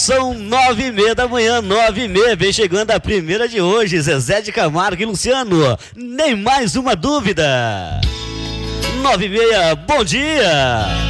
são 9h30 da manhã, 9h30, vem chegando a primeira de hoje, Zezé de Camargo e Luciano, nem mais uma dúvida. 9h30, bom dia!